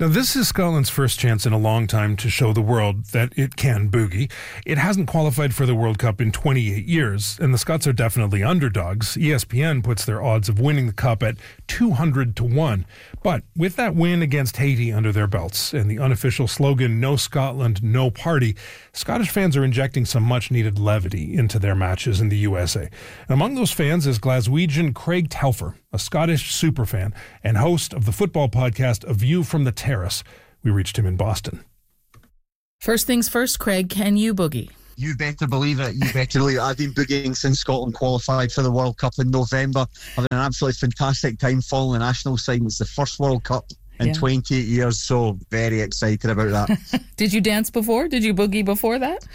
Now, this is Scotland's first chance in a long time to show the world that it can boogie. It hasn't qualified for the World Cup in 28 years, and the Scots are definitely underdogs. ESPN puts their odds of winning the Cup at 200-1. But with that win against Haiti under their belts and the unofficial slogan, "No Scotland, no party," Scottish fans are injecting some much-needed levity into their matches in the USA. Among those fans is Glaswegian Craig Telfer, a Scottish superfan and host of the football podcast A View from the Terrace. We reached him in Boston. First things first, Craig, can you boogie? You better believe it. You better believe it. I've been boogieing since Scotland qualified for the World Cup in November. I've had an absolutely fantastic time following the national side. It's the first World Cup in 28 years, so very excited about that. Did you dance before? Did you boogie before that?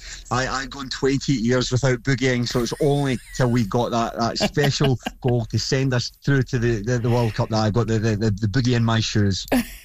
I gone 28 years without boogieing, so it's only till we got that special goal to send us through to the World Cup that I got the boogie in my shoes.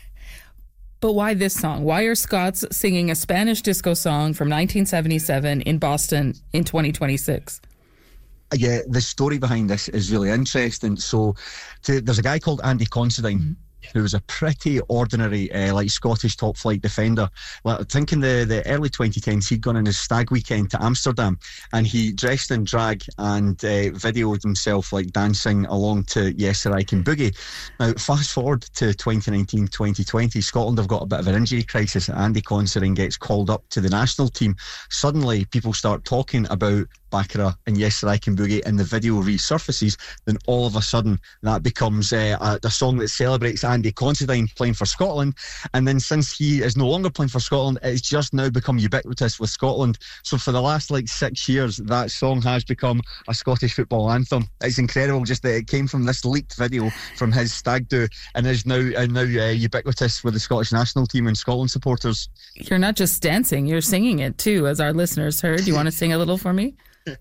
But why this song? Why are Scots singing a Spanish disco song from 1977 in Boston in 2026? Yeah, the story behind this is really interesting. So there's a guy called Andy Considine, who was a pretty ordinary Scottish top flight defender. Well, I think in the early 2010s he'd gone on his stag weekend to Amsterdam, and he dressed in drag and videoed himself dancing along to Yes I Can Boogie. Now fast forward to 2019-2020, Scotland have got a bit of an injury crisis. Andy Considine gets called up to the national team. Suddenly people start talking about Baccarat and Yes I Can Boogie, and the video resurfaces. Then all of a sudden that becomes a song that celebrates Andy Considine playing for Scotland, and then since he is no longer playing for Scotland, it's just now become ubiquitous with Scotland. So for the last 6 years that song has become a Scottish football anthem. It's incredible just that it came from this leaked video from his stag do and is now ubiquitous with the Scottish national team and Scotland supporters. You're not just dancing, you're singing it too, as our listeners heard. Do you want to sing a little for me?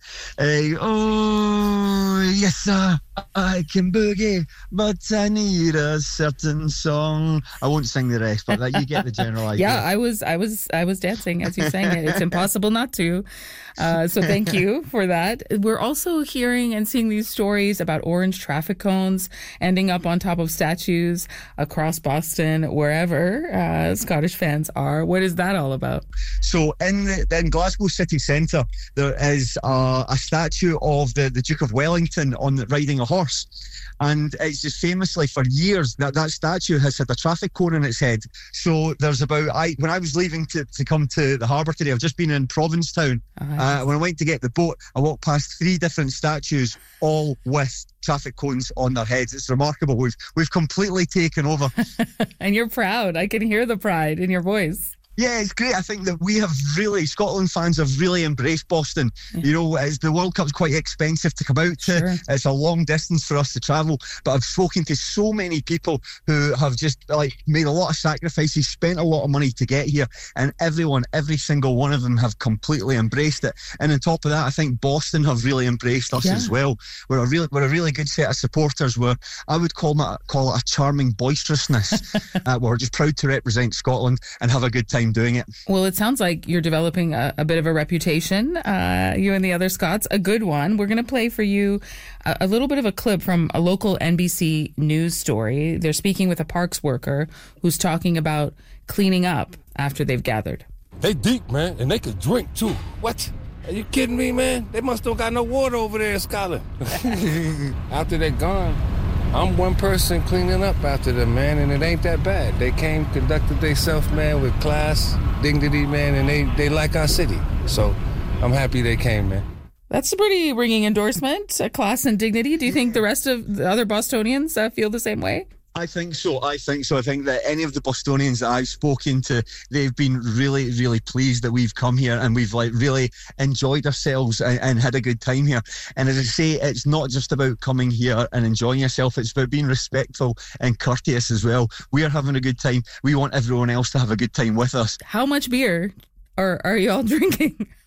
Oh, yes, I can boogie, but I need a certain song. I won't sing the rest, but you get the general idea. Yeah, I was dancing as you sang it. It's impossible not to. So thank you for that. We're also hearing and seeing these stories about orange traffic cones ending up on top of statues across Boston, wherever Scottish fans are. What is that all about? So in Glasgow city centre, there is a statue of the Duke of Wellington riding a horse. And it's just famously for years that statue has had a traffic cone in its head. So there's when I was leaving to come to the harbour today, I've just been in Provincetown. When I went to get the boat, I walked past 3 different statues, all with traffic cones on their heads. It's remarkable. We've completely taken over. And you're proud. I can hear the pride in your voice. Yeah, it's great. I think that Scotland fans have really embraced Boston. You know, the World Cup's quite expensive to come out to. Sure. It's a long distance for us to travel. But I've spoken to so many people who have just made a lot of sacrifices, spent a lot of money to get here, and every single one of them have completely embraced it. And on top of that, I think Boston have really embraced us as well. We're a really good set of supporters. I would call it a charming boisterousness. We're just proud to represent Scotland and have a good time doing it. Well, it sounds like you're developing a bit of a reputation, you and the other Scots, a good one. We're going to play for you a little bit of a clip from a local NBC News story. They're speaking with a parks worker who's talking about cleaning up after they've gathered. They deep, man, and they could drink too. What? Are you kidding me, man? They must don't got no water over there in Scotland. After they're gone, I'm one person cleaning up after them, man, and it ain't that bad. They came, conducted themselves, man, with class, dignity, man, and they like our city. So I'm happy they came, man. That's a pretty ringing endorsement, class and dignity. Do you think the rest of the other Bostonians feel the same way? I think so. I think that any of the Bostonians that I've spoken to, they've been really, really pleased that we've come here and we've really enjoyed ourselves and had a good time here. And as I say, it's not just about coming here and enjoying yourself. It's about being respectful and courteous as well. We are having a good time. We want everyone else to have a good time with us. How much beer are you all drinking?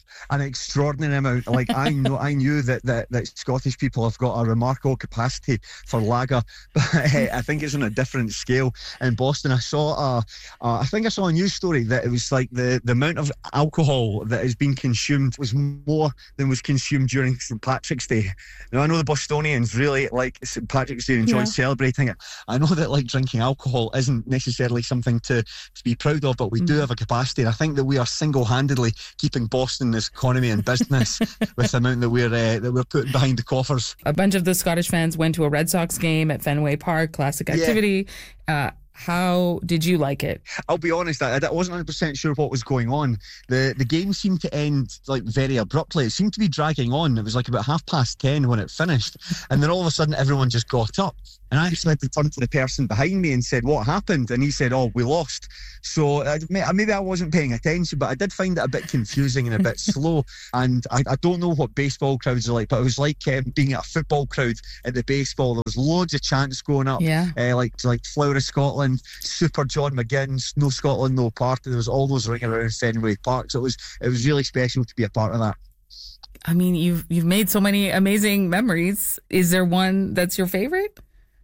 an extraordinary amount. Like I knew that Scottish people have got a remarkable capacity for lager, but I think it's on a different scale. In Boston, I saw a news story that it was like the amount of alcohol that is being consumed was more than was consumed during St. Patrick's Day. Now I know the Bostonians really like St. Patrick's Day and enjoy celebrating it. I know that like drinking alcohol isn't necessarily something to be proud of, but we do have a capacity, and I think that we are single-handedly keeping Boston's economy and business with the amount that we're putting behind the coffers. A bunch of the Scottish fans went to a Red Sox game at Fenway Park, classic activity. How did you like it? I'll be honest, I wasn't 100% sure what was going on. The game seemed to end like very abruptly. It seemed to be dragging on. It was like about 10:30 when it finished, and then all of a sudden everyone just got up. And I actually had to turn to the person behind me and said, "What happened?" And he said, "Oh, we lost." So maybe I wasn't paying attention, but I did find it a bit confusing and a bit slow. And I don't know what baseball crowds are like, but it was like being at a football crowd at the baseball. There was loads of chants going up, like Flower of Scotland, Super John McGinn's, No Scotland, No Party. There was all those ringing around Fenway Park. So it was really special to be a part of that. I mean, you've made so many amazing memories. Is there one that's your favorite?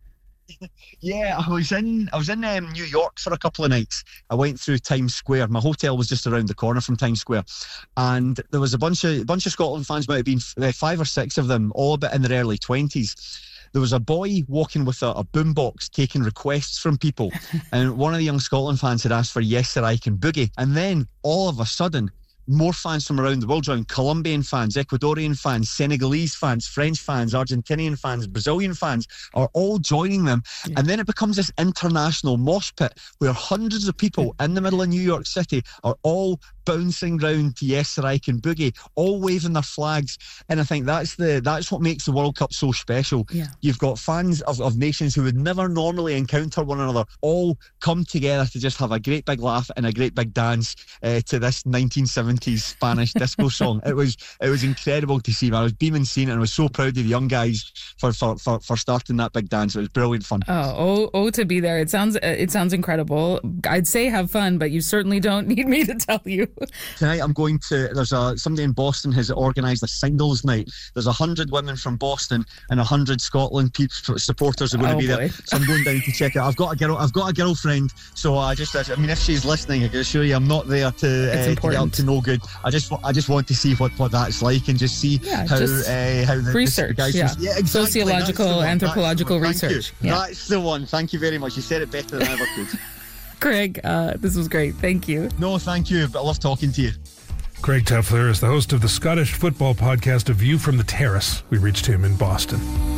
Yeah, I was in New York for a couple of nights. I went through Times Square. My hotel was just around the corner from Times Square, and there was a bunch of Scotland fans. Might have been 5 or 6 of them, all a bit in their early 20s. There was a boy walking with a boombox taking requests from people, and one of the young Scotland fans had asked for Yes Sir I Can Boogie, and then all of a sudden, more fans from around the world joined. Colombian fans, Ecuadorian fans, Senegalese fans, French fans, Argentinian fans, Brazilian fans are all joining them. Yeah. And then it becomes this international mosh pit where hundreds of people in the middle of New York City are all bouncing round to Yes Sir I Can Boogie, all waving their flags. And I think that's what makes the World Cup so special. Yeah. You've got fans of nations who would never normally encounter one another all come together to just have a great big laugh and a great big dance to this 1970s Spanish disco song. It was incredible to see, man. I was beaming seeing it, and I was so proud of the young guys for starting that big dance. It was brilliant fun. Oh, to be there. It sounds incredible. I'd say have fun, but you certainly don't need me to tell you. Tonight I'm going to, somebody in Boston has organised a singles night. There's 100 women from Boston and 100 Scotland supporters are going to be there. So I'm going down to check it. I've got a girlfriend, so if she's listening, I can assure you I'm not there to get up to no good. I just want to see what that's like, and just see how the research, exactly. Sociological, anthropological research. That's the one. Thank you very much. You said it better than I ever could. Craig, this was great. Thank you. No, thank you. But I love talking to you. Craig Tefler is the host of the Scottish football podcast, A View from the Terrace. We reached him in Boston.